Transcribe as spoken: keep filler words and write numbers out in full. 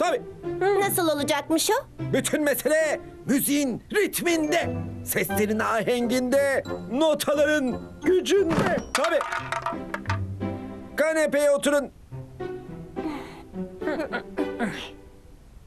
Tabii. Nasıl olacakmış o? Bütün mesele müziğin ritminde, seslerin ahenginde, notaların gücünde. Tabii. Kanepeye oturun.